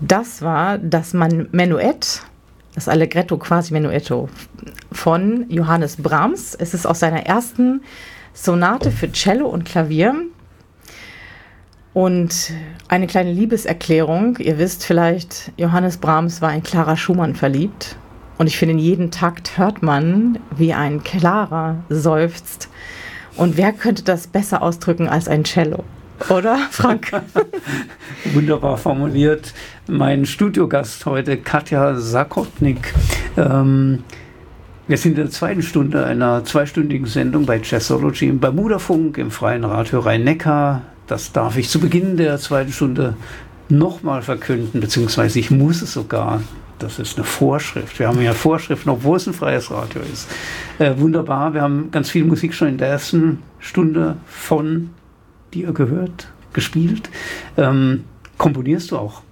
Das war das Menuett, das Allegretto quasi Menuetto von Johannes Brahms. Es ist aus seiner ersten Sonate für Cello und Klavier. Und eine kleine Liebeserklärung. Ihr wisst vielleicht, Johannes Brahms war in Clara Schumann verliebt. Und ich finde, in jedem Takt hört man, wie ein Clara seufzt. Und wer könnte das besser ausdrücken als ein Cello? Oder, Frank? Wunderbar formuliert. Mein Studiogast heute, Katja Sakotnik. Wir sind in der zweiten Stunde einer zweistündigen Sendung bei Jazzology im Bermudafunk im Freien Radio Rhein-Neckar. Das darf ich zu Beginn der zweiten Stunde nochmal verkünden, beziehungsweise ich muss es sogar. Das ist eine Vorschrift. Wir haben ja Vorschriften, obwohl es ein freies Radio ist. Wunderbar, wir haben ganz viel Musik schon in der ersten Stunde von dir gehört, gespielt. Komponierst du auch?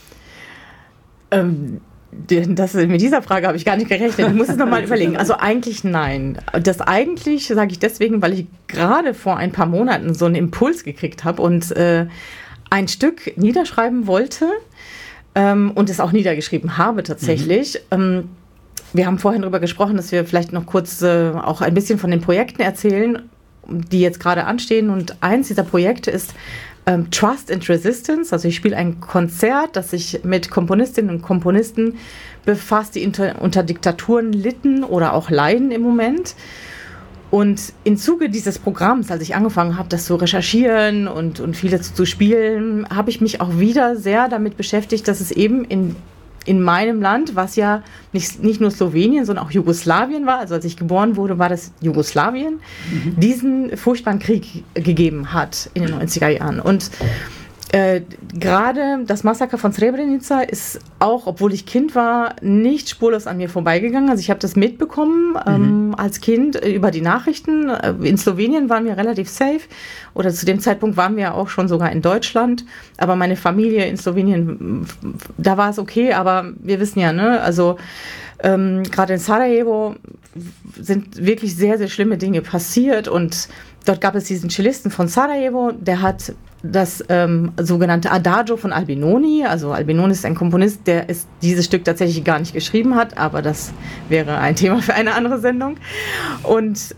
Mit dieser Frage habe ich gar nicht gerechnet. Ich muss es nochmal überlegen. Also eigentlich nein. Das eigentlich sage ich deswegen, weil ich gerade vor ein paar Monaten so einen Impuls gekriegt habe und ein Stück niederschreiben wollte und es auch niedergeschrieben habe tatsächlich. Wir haben vorhin darüber gesprochen, dass wir vielleicht noch kurz auch ein bisschen von den Projekten erzählen, die jetzt gerade anstehen. Und eins dieser Projekte ist Trust and Resistance. Also ich spiele ein Konzert, das sich mit Komponistinnen und Komponisten befasst, die unter Diktaturen litten oder auch leiden im Moment. Und im Zuge dieses Programms, als ich angefangen habe, das zu recherchieren und vieles zu spielen, habe ich mich auch wieder sehr damit beschäftigt, dass es eben in meinem Land, was ja nicht nur Slowenien, sondern auch Jugoslawien war, also als ich geboren wurde, war das Jugoslawien, diesen furchtbaren Krieg gegeben hat in den 90er Jahren. Und gerade das Massaker von Srebrenica ist auch, obwohl ich Kind war, nicht spurlos an mir vorbeigegangen. Also ich habe das mitbekommen als Kind über die Nachrichten. In Slowenien waren wir relativ safe oder zu dem Zeitpunkt waren wir auch schon sogar in Deutschland. Aber meine Familie in Slowenien, da war es okay, aber wir wissen ja, ne, also gerade in Sarajevo sind wirklich sehr, sehr schlimme Dinge passiert und dort gab es diesen Cellisten von Sarajevo, der hat das sogenannte Adagio von Albinoni, also Albinoni ist ein Komponist, der dieses Stück tatsächlich gar nicht geschrieben hat, aber das wäre ein Thema für eine andere Sendung. Und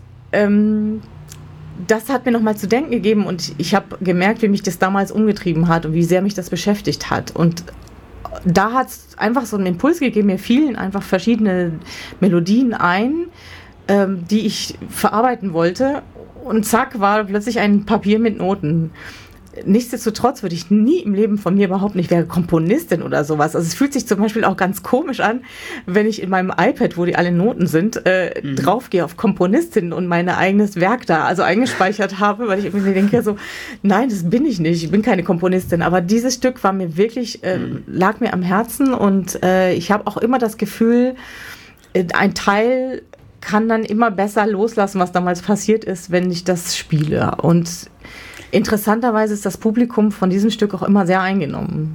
das hat mir nochmal zu denken gegeben und ich habe gemerkt, wie mich das damals umgetrieben hat und wie sehr mich das beschäftigt hat. Und da hat es einfach so einen Impuls gegeben, mir fielen einfach verschiedene Melodien ein, die ich verarbeiten wollte. Und zack, war plötzlich ein Papier mit Noten. Nichtsdestotrotz würde ich nie im Leben von mir behaupten, ich wäre Komponistin oder sowas. Also es fühlt sich zum Beispiel auch ganz komisch an, wenn ich in meinem iPad, wo die alle Noten sind, draufgehe auf Komponistin und mein eigenes Werk da also eingespeichert habe, weil ich irgendwie denke so, nein, das bin ich nicht, ich bin keine Komponistin. Aber dieses Stück war mir wirklich, lag mir am Herzen und ich habe auch immer das Gefühl, ein Teil kann dann immer besser loslassen, was damals passiert ist, wenn ich das spiele. Und interessanterweise ist das Publikum von diesem Stück auch immer sehr eingenommen.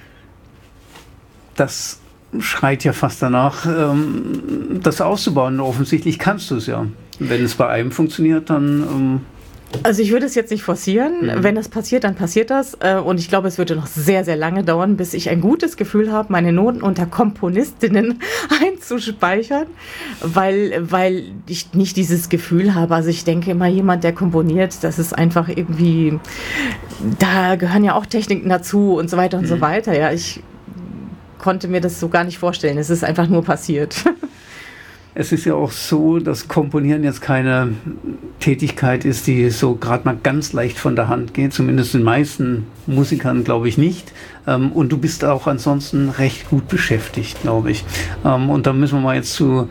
Das schreit ja fast danach, das auszubauen. Offensichtlich kannst du es ja. Wenn es bei einem funktioniert, dann... Also ich würde es jetzt nicht forcieren. Wenn das passiert, dann passiert das. Und ich glaube, es würde noch sehr, sehr lange dauern, bis ich ein gutes Gefühl habe, meine Noten unter Komponistinnen einzuspeichern, weil ich nicht dieses Gefühl habe. Also ich denke immer, jemand, der komponiert, das ist einfach irgendwie, da gehören ja auch Techniken dazu und so weiter und so weiter. Ja, ich konnte mir das so gar nicht vorstellen. Es ist einfach nur passiert. Es ist ja auch so, dass Komponieren jetzt keine Tätigkeit ist, die so gerade mal ganz leicht von der Hand geht, zumindest den meisten Musikern glaube ich nicht. Und du bist auch ansonsten recht gut beschäftigt, glaube ich. Und da müssen wir mal jetzt zur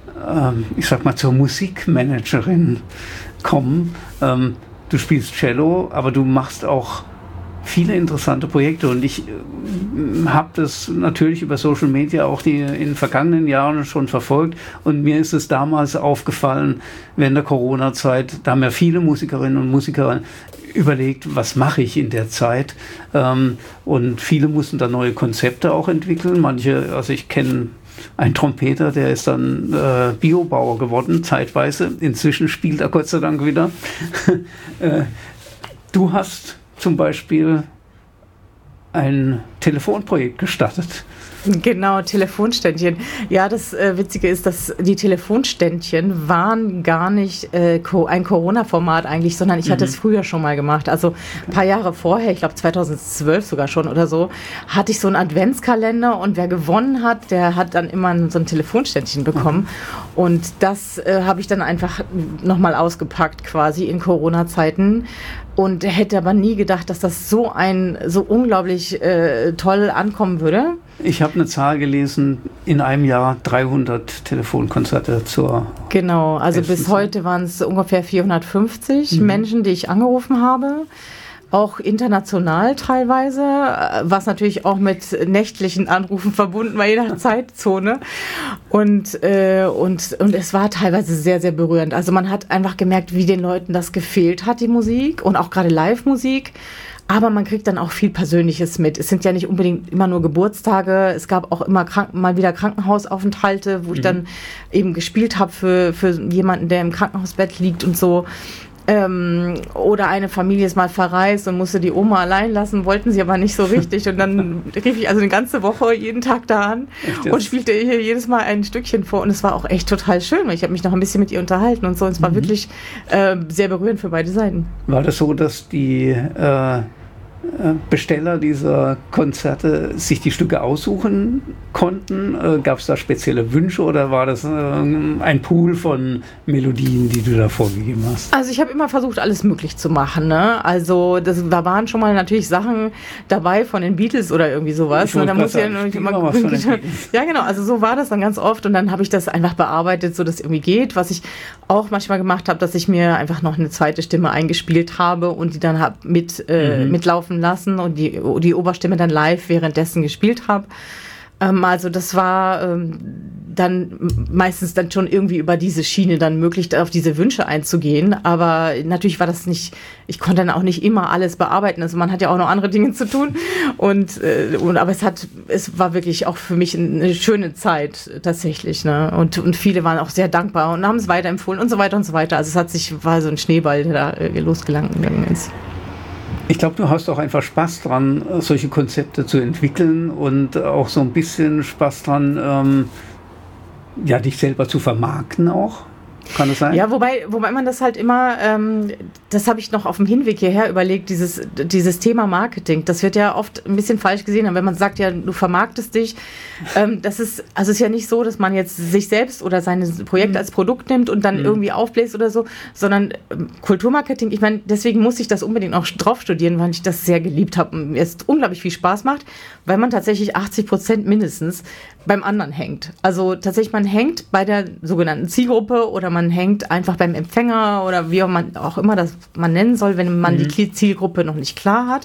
Musikmanagerin kommen. Du spielst Cello, aber du machst auch viele interessante Projekte und ich habe das natürlich über Social Media auch in den vergangenen Jahren schon verfolgt und mir ist es damals aufgefallen, während der Corona-Zeit, da haben ja viele Musikerinnen und Musiker überlegt, was mache ich in der Zeit, und viele mussten da neue Konzepte auch entwickeln, manche, also ich kenne einen Trompeter, der ist dann Biobauer geworden, zeitweise, inzwischen spielt er Gott sei Dank wieder. Du hast zum Beispiel ein Telefonprojekt gestartet. Genau, Telefonständchen. Ja, das Witzige ist, dass die Telefonständchen waren gar nicht ein Corona-Format eigentlich, sondern ich hatte es früher schon mal gemacht. Also ein paar Jahre vorher, ich glaube 2012 sogar schon oder so, hatte ich so einen Adventskalender und wer gewonnen hat, der hat dann immer so ein Telefonständchen bekommen. Und das habe ich dann einfach nochmal ausgepackt quasi in Corona-Zeiten. Und hätte aber nie gedacht, dass das so unglaublich toll ankommen würde. Ich habe eine Zahl gelesen, in einem Jahr 300 Telefonkonzerte zur... Genau, also bis heute waren es ungefähr 450 Menschen, die ich angerufen habe. Auch international teilweise, was natürlich auch mit nächtlichen Anrufen verbunden war, je nach Zeitzone. Und es war teilweise sehr, sehr berührend. Also man hat einfach gemerkt, wie den Leuten das gefehlt hat, die Musik und auch gerade Live-Musik. Aber man kriegt dann auch viel Persönliches mit. Es sind ja nicht unbedingt immer nur Geburtstage. Es gab auch immer mal wieder Krankenhausaufenthalte, wo ich dann eben gespielt habe für jemanden, der im Krankenhausbett liegt und so. Oder eine Familie ist mal verreist und musste die Oma allein lassen, wollten sie aber nicht so richtig. Und dann rief ich also eine ganze Woche jeden Tag da an und spielte ihr jedes Mal ein Stückchen vor. Und es war auch echt total schön, weil ich habe mich noch ein bisschen mit ihr unterhalten und so. Und es war wirklich sehr berührend für beide Seiten. War das so, dass die Besteller dieser Konzerte sich die Stücke aussuchen konnten? Gab es da spezielle Wünsche oder war das ein Pool von Melodien, die du da vorgegeben hast? Also ich habe immer versucht, alles möglich zu machen. Ne? Also da waren schon mal natürlich Sachen dabei von den Beatles oder irgendwie sowas. Da muss ja immer ja, genau. Also so war das dann ganz oft und dann habe ich das einfach bearbeitet, so dass es irgendwie geht. Was ich auch manchmal gemacht habe, dass ich mir einfach noch eine zweite Stimme eingespielt habe und die dann mitlaufen lassen und die Oberstimme dann live währenddessen gespielt habe. Also das war dann meistens dann schon irgendwie über diese Schiene dann möglich, auf diese Wünsche einzugehen. Aber natürlich war das nicht, ich konnte dann auch nicht immer alles bearbeiten. Also man hat ja auch noch andere Dinge zu tun. Aber es war wirklich auch für mich eine schöne Zeit tatsächlich. Ne? Und viele waren auch sehr dankbar und haben es weiterempfohlen und so weiter und so weiter. Also war so ein Schneeball, der da losgegangen ist. Ich glaube, du hast auch einfach Spaß dran, solche Konzepte zu entwickeln und auch so ein bisschen Spaß dran, dich selber zu vermarkten auch. Kann das sein? Ja, wobei man das halt immer, das habe ich noch auf dem Hinweg hierher überlegt, dieses Thema Marketing, das wird ja oft ein bisschen falsch gesehen. Und wenn man sagt, ja, du vermarktest dich, das ist ja nicht so, dass man jetzt sich selbst oder seine Projekte als Produkt nimmt und dann irgendwie aufbläst oder so, sondern Kulturmarketing, ich meine, deswegen muss ich das unbedingt auch drauf studieren, weil ich das sehr geliebt habe und mir es unglaublich viel Spaß macht, weil man tatsächlich 80% mindestens beim anderen hängt. Also tatsächlich, man hängt bei der sogenannten Zielgruppe oder man hängt einfach beim Empfänger oder wie man auch immer das man nennen soll, wenn man die Zielgruppe noch nicht klar hat.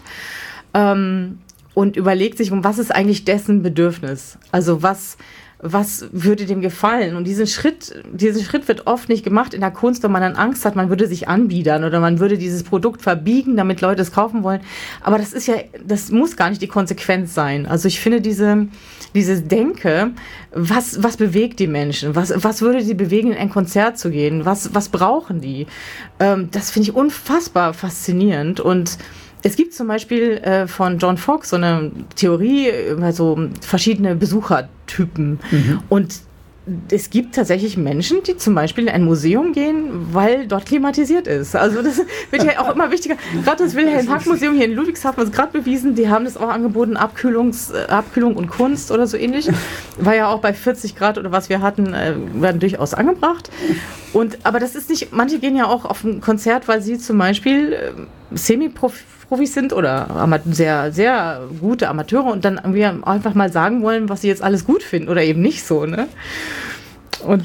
Und überlegt sich, um was ist eigentlich dessen Bedürfnis? Also was würde dem gefallen? Und diesen Schritt wird oft nicht gemacht in der Kunst, wenn man dann Angst hat, man würde sich anbiedern oder man würde dieses Produkt verbiegen, damit Leute es kaufen wollen. Aber das muss gar nicht die Konsequenz sein. Also ich finde diese Denke, was bewegt die Menschen? Was würde sie bewegen, in ein Konzert zu gehen? Was brauchen die? Das finde ich unfassbar faszinierend. Und es gibt zum Beispiel von John Fox so eine Theorie über so verschiedene Besuchertypen. Und es gibt tatsächlich Menschen, die zum Beispiel in ein Museum gehen, weil dort klimatisiert ist. Also das wird ja auch immer wichtiger. Gerade das Wilhelm-Hack-Museum hier in Ludwigshafen ist gerade bewiesen, die haben das auch angeboten, Abkühlung und Kunst oder so ähnlich. War ja auch bei 40 Grad oder was wir hatten, werden durchaus angebracht. Aber das ist nicht, manche gehen ja auch auf ein Konzert, weil sie zum Beispiel Semi-Profis sind oder sehr, sehr gute Amateure und dann irgendwie einfach mal sagen wollen, was sie jetzt alles gut finden oder eben nicht so, ne? Und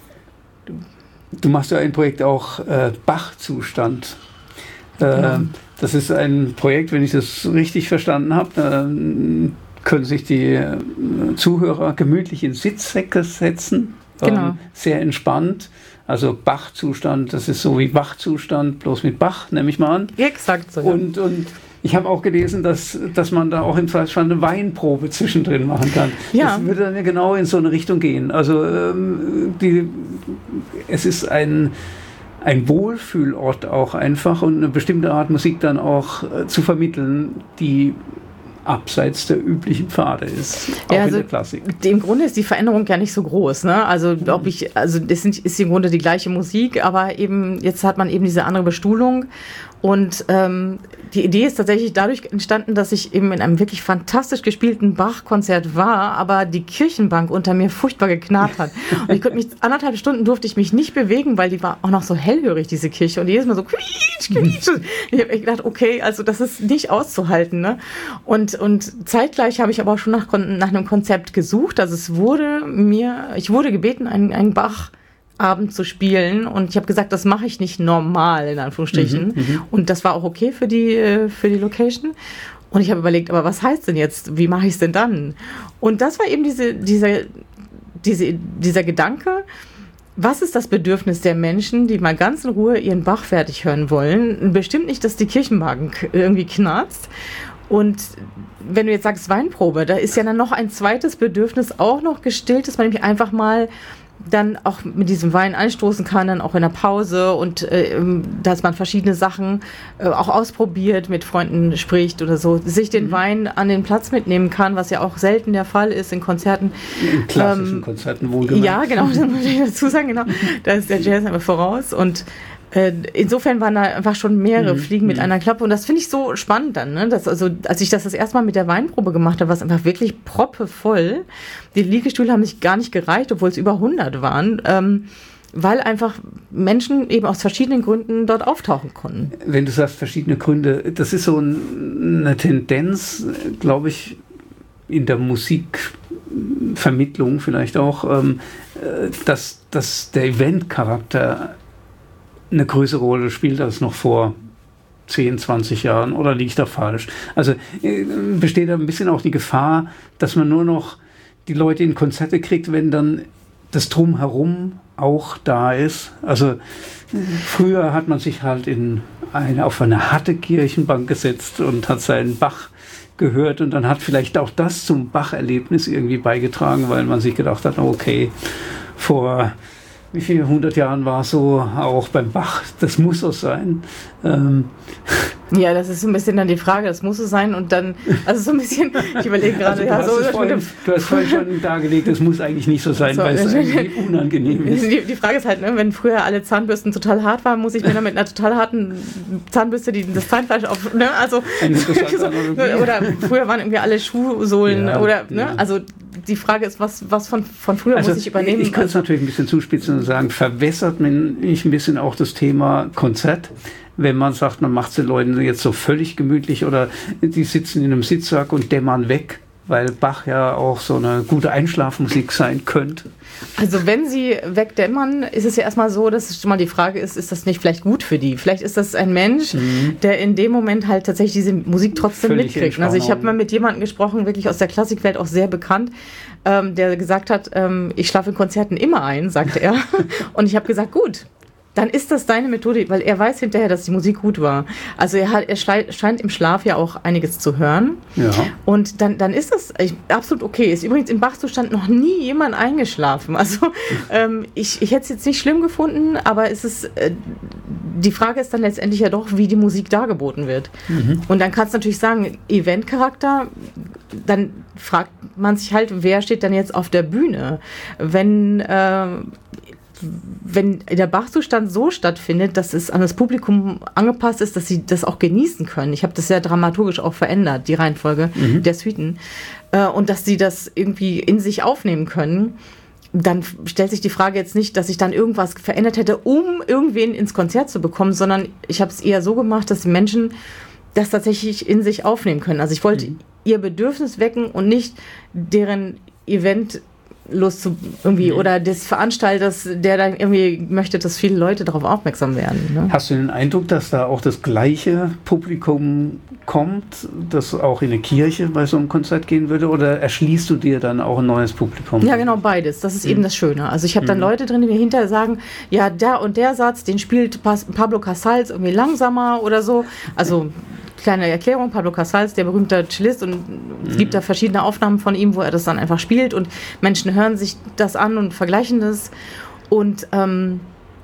du machst ja ein Projekt auch Bach-Zustand. Das ist ein Projekt, wenn ich das richtig verstanden habe, können sich die Zuhörer gemütlich in Sitzsäcke setzen. Genau. Sehr entspannt. Also Bach-Zustand, das ist so wie Wachzustand, bloß mit Bach, nehme ich mal an. Exakt so. Ja. Und ich habe auch gelesen, dass man da auch im Zweifelsfall eine Weinprobe zwischendrin machen kann. Ja. Das würde dann ja genau in so eine Richtung gehen. Also es ist ein Wohlfühlort auch einfach und eine bestimmte Art Musik dann auch zu vermitteln, die abseits der üblichen Pfade ist, auch ja, in der Klassik. Im Grunde ist die Veränderung ja nicht so groß, ne? Also das ist im Grunde die gleiche Musik, aber eben jetzt hat man eben diese andere Bestuhlung. Und die Idee ist tatsächlich dadurch entstanden, dass ich eben in einem wirklich fantastisch gespielten Bach-Konzert war, aber die Kirchenbank unter mir furchtbar geknarrt hat. Und ich konnte mich 1,5 Stunden durfte ich mich nicht bewegen, weil die war auch noch so hellhörig, diese Kirche. Und jedes Mal so quietsch, quietsch. Ich habe echt gedacht, okay, also das ist nicht auszuhalten. Ne? Und zeitgleich habe ich aber auch schon nach einem Konzept gesucht. Also ich wurde gebeten, einen Bach Abend zu spielen und ich habe gesagt, das mache ich nicht normal, in Anführungsstrichen. Und das war auch okay für die Location. Und ich habe überlegt, aber was heißt denn jetzt, wie mache ich es denn dann? Und das war eben dieser Gedanke, was ist das Bedürfnis der Menschen, die mal ganz in Ruhe ihren Bach fertig hören wollen? Bestimmt nicht, dass die Kirchenbank irgendwie knarzt. Und wenn du jetzt sagst Weinprobe, da ist ja dann noch ein zweites Bedürfnis auch noch gestillt, dass man nämlich einfach mal dann auch mit diesem Wein anstoßen kann, dann auch in der Pause und dass man verschiedene Sachen auch ausprobiert, mit Freunden spricht oder so, sich den Wein an den Platz mitnehmen kann, was ja auch selten der Fall ist in Konzerten. In klassischen Konzerten wohlgemerkt. Ja, genau, das muss ich dazu sagen, genau. Da ist der Jazz einfach voraus und insofern waren da einfach schon mehrere Fliegen mit einer Klappe und das finde ich so spannend dann, ne? Als ich das erste Mal mit der Weinprobe gemacht habe, war es einfach wirklich proppevoll. Die Liegestühle haben sich gar nicht gereicht, obwohl es über 100 waren, weil einfach Menschen eben aus verschiedenen Gründen dort auftauchen konnten. Wenn du sagst verschiedene Gründe, das ist so eine Tendenz, glaube ich, in der Musikvermittlung vielleicht auch, dass der Eventcharakter eine größere Rolle spielt als noch vor 10, 20 Jahren, oder liege ich da falsch? Also besteht da ein bisschen auch die Gefahr, dass man nur noch die Leute in Konzerte kriegt, wenn dann das Drumherum auch da ist. Also früher hat man sich halt auf eine harte Kirchenbank gesetzt und hat seinen Bach gehört und dann hat vielleicht auch das zum Bach-Erlebnis irgendwie beigetragen, weil man sich gedacht hat, okay, vor wie viele 100 Jahren war es so, auch beim Bach, das muss so sein. Ja, das ist so ein bisschen dann die Frage, das muss so sein und dann, also so ein bisschen, ich überlege gerade, also du hast vorhin schon dargelegt, das muss eigentlich nicht so sein, weil es eigentlich unangenehm ist. Die Frage ist halt, ne, wenn früher alle Zahnbürsten total hart waren, muss ich mir dann mit einer total harten Zahnbürste das Zahnfleisch auf, ne, also oder früher waren irgendwie alle Schuhsohlen oder, ne, also die Frage ist, was von früher muss ich übernehmen? Ich könnte es natürlich ein bisschen zuspitzen und sagen, verwässert mich ein bisschen auch das Thema Konzert, wenn man sagt, man macht es den Leuten jetzt so völlig gemütlich oder die sitzen in einem Sitzsack und dämmern weg, weil Bach ja auch so eine gute Einschlafmusik sein könnte. Also wenn sie wegdämmern, ist es ja erstmal so, dass schon mal die Frage ist das nicht vielleicht gut für die? Vielleicht ist das ein Mensch, der in dem Moment halt tatsächlich diese Musik trotzdem völlig mitkriegt. Also ich habe mal mit jemandem gesprochen, wirklich aus der Klassikwelt, auch sehr bekannt, der gesagt hat, ich schlafe in Konzerten immer ein, sagte er. Und ich habe gesagt, gut, dann ist das deine Methode, weil er weiß hinterher, dass die Musik gut war. Also er scheint im Schlaf ja auch einiges zu hören. Ja. Und dann ist das absolut okay. Ist übrigens im Bach-Zustand noch nie jemand eingeschlafen. Also ich hätte es jetzt nicht schlimm gefunden, aber die Frage ist dann letztendlich ja doch, wie die Musik dargeboten wird. Und dann kannst du natürlich sagen, Eventcharakter, dann fragt man sich halt, wer steht dann jetzt auf der Bühne? Wenn der Bachzustand so stattfindet, dass es an das Publikum angepasst ist, dass sie das auch genießen können. Ich habe das sehr dramaturgisch auch verändert, die Reihenfolge der Suiten. Und dass sie das irgendwie in sich aufnehmen können. Dann stellt sich die Frage jetzt nicht, dass ich dann irgendwas verändert hätte, um irgendwen ins Konzert zu bekommen, sondern ich habe es eher so gemacht, dass die Menschen das tatsächlich in sich aufnehmen können. Also ich wollte ihr Bedürfnis wecken und nicht deren Event irgendwie oder des Veranstalters, der dann irgendwie möchte, dass viele Leute darauf aufmerksam werden. Ne? Hast du den Eindruck, dass da auch das gleiche Publikum kommt, das auch in eine Kirche bei so einem Konzert gehen würde, oder erschließt du dir dann auch ein neues Publikum? Ja, genau, beides. Das ist eben das Schöne. Also ich habe dann Leute drin, die mir hinterher sagen, ja, der und der Satz, den spielt Pablo Casals irgendwie langsamer oder so. Also kleine Erklärung, Pablo Casals, der berühmte Cellist, und es gibt da verschiedene Aufnahmen von ihm, wo er das dann einfach spielt und Menschen hören sich das an und vergleichen das und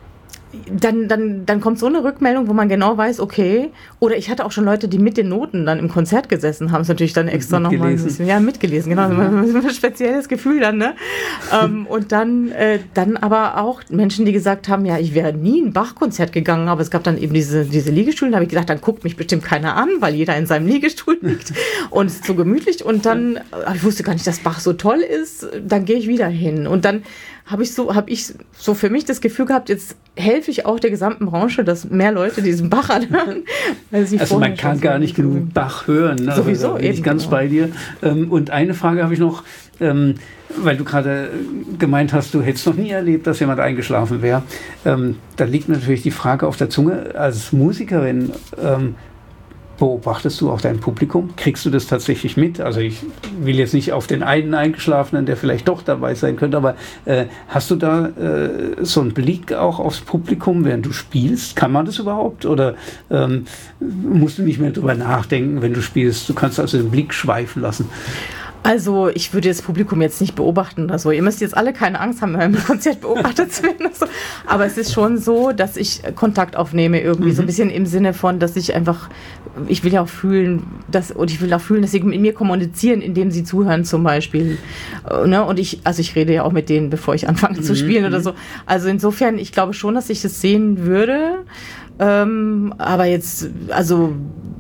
dann kommt so eine Rückmeldung, wo man genau weiß, okay, oder ich hatte auch schon Leute, die mit den Noten dann im Konzert gesessen haben, es natürlich dann extra nochmal ein bisschen, ja, mitgelesen, genau, ein spezielles Gefühl dann, ne? Und dann aber auch Menschen, die gesagt haben, ja, ich wäre nie in ein Bach-Konzert gegangen, aber es gab dann eben diese Liegestühle, da habe ich gedacht, dann guckt mich bestimmt keiner an, weil jeder in seinem Liegestuhl liegt und es ist so gemütlich und dann, ich wusste gar nicht, dass Bach so toll ist, dann gehe ich wieder hin und dann habe ich so für mich das Gefühl gehabt, jetzt helfe ich auch der gesamten Branche, dass mehr Leute diesen Bach anhören. Also man kann gar nicht genug Bach hören. Ne? Sowieso, also, bin ich ganz bei dir. Und eine Frage habe ich noch, weil du gerade gemeint hast, du hättest noch nie erlebt, dass jemand eingeschlafen wäre. Da liegt natürlich die Frage auf der Zunge, als Musikerin, beobachtest du auch dein Publikum? Kriegst du das tatsächlich mit? Also ich will jetzt nicht auf den einen Eingeschlafenen, der vielleicht doch dabei sein könnte, aber hast du da so einen Blick auch aufs Publikum, während du spielst? Kann man das überhaupt? Oder musst du nicht mehr drüber nachdenken, wenn du spielst? Du kannst also den Blick schweifen lassen. Also ich würde das Publikum jetzt nicht beobachten oder so. Ihr müsst jetzt alle keine Angst haben, beim Konzert beobachtet zu werden. So. Aber es ist schon so, dass ich Kontakt aufnehme irgendwie. So ein bisschen im Sinne von, dass ich will ja auch fühlen, dass sie mit mir kommunizieren, indem sie zuhören zum Beispiel. Ne? Und ich rede ja auch mit denen, bevor ich anfange zu spielen oder so. Also insofern, ich glaube schon, dass ich das sehen würde. Aber jetzt, also...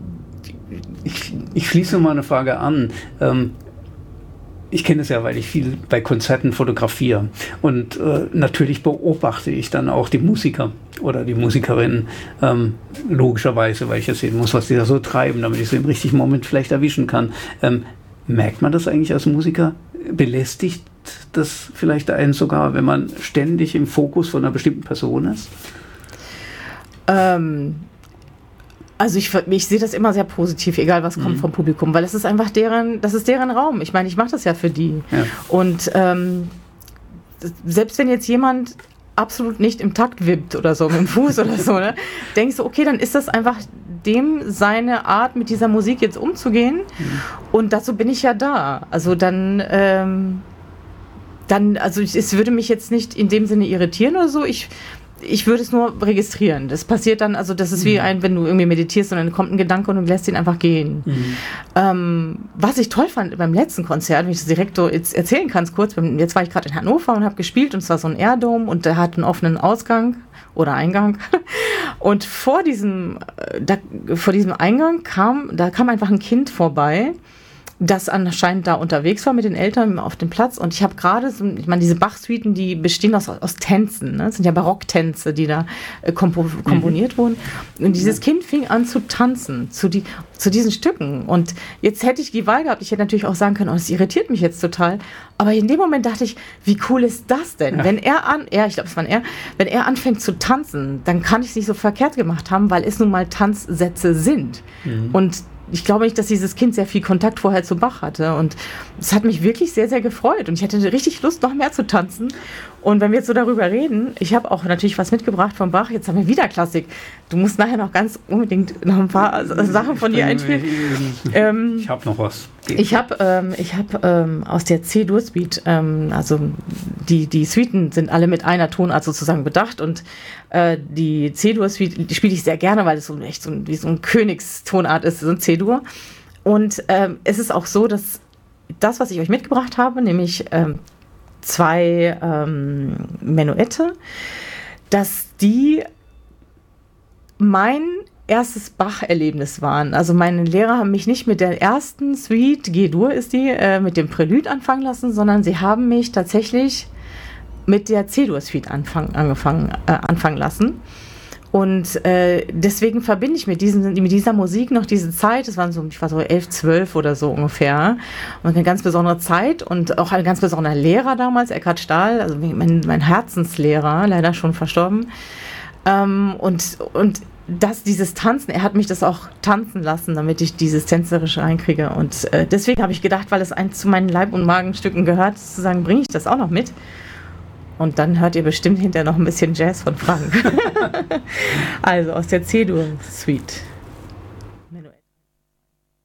Ich schließe mal eine Frage an. Ich kenne es ja, weil ich viel bei Konzerten fotografiere und natürlich beobachte ich dann auch die Musiker oder die Musikerinnen logischerweise, weil ich ja sehen muss, was die da so treiben, damit ich sie im richtigen Moment vielleicht erwischen kann. Merkt man das eigentlich als Musiker? Belästigt das vielleicht einen sogar, wenn man ständig im Fokus von einer bestimmten Person ist? Also ich sehe das immer sehr positiv, egal was kommt vom Publikum, weil es ist einfach deren Raum. Ich meine, ich mache das ja für die. Ja. Und selbst wenn jetzt jemand absolut nicht im Takt wippt oder so, mit dem Fuß oder so, ne, denkst du, okay, dann ist das einfach dem seine Art, mit dieser Musik jetzt umzugehen. Und dazu bin ich ja da. Also es würde mich jetzt nicht in dem Sinne irritieren oder so. Ich würde es nur registrieren. Das passiert dann, also das ist wie wenn du irgendwie meditierst und dann kommt ein Gedanke und du lässt ihn einfach gehen. Was ich toll fand beim letzten Konzert, wenn ich das direkt so jetzt erzählen kann, kurz, jetzt war ich gerade in Hannover und habe gespielt und es war so ein Airdome und der hat einen offenen Ausgang oder Eingang und vor diesem Eingang kam einfach ein Kind vorbei, das anscheinend da unterwegs war mit den Eltern auf dem Platz. Und ich habe gerade diese Bach-Suiten, die bestehen aus Tänzen. Ne? Das sind ja Barocktänze, die da komponiert wurden. Und dieses Kind fing an zu tanzen zu diesen Stücken. Und jetzt hätte ich die Wahl gehabt, ich hätte natürlich auch sagen können, das irritiert mich jetzt total. Aber in dem Moment dachte ich, wie cool ist das denn? Ja. Wenn wenn er anfängt zu tanzen, dann kann ich es nicht so verkehrt gemacht haben, weil es nun mal Tanzsätze sind. Und ich glaube nicht, dass dieses Kind sehr viel Kontakt vorher zu Bach hatte und es hat mich wirklich sehr, sehr gefreut und ich hatte richtig Lust, noch mehr zu tanzen. Und wenn wir jetzt so darüber reden, ich habe auch natürlich was mitgebracht von Bach, jetzt haben wir wieder Klassik. Du musst nachher noch ganz unbedingt noch ein paar Sachen von dir einspielen. Ich habe noch was. Ich habe aus der C-Dur-Suite, also die Suiten sind alle mit einer Tonart sozusagen bedacht und die C-Dur-Suite spiele ich sehr gerne, weil es wie so ein Königstonart ist, so ein C-Dur. Und es ist auch so, dass das, was ich euch mitgebracht habe, nämlich 2 Menuette, dass die mein erstes Bach-Erlebnis waren. Also meine Lehrer haben mich nicht mit der ersten Suite, G-Dur ist die, mit dem Prälude anfangen lassen, sondern sie haben mich tatsächlich mit der C-Dur-Suite anfangen lassen. Und deswegen verbinde ich mit dieser Musik noch diese Zeit, ich war so 11, 12 oder so ungefähr, und eine ganz besondere Zeit und auch ein ganz besonderer Lehrer damals, Eckhard Stahl, also mein Herzenslehrer, leider schon verstorben. Und dieses Tanzen, er hat mich das auch tanzen lassen, damit ich dieses Tänzerische reinkriege. Und deswegen habe ich gedacht, weil es zu meinen Leib- und Magenstücken gehört, sozusagen bringe ich das auch noch mit. Und dann hört ihr bestimmt hinterher noch ein bisschen Jazz von Frank. Also aus der C-Dur-Suite.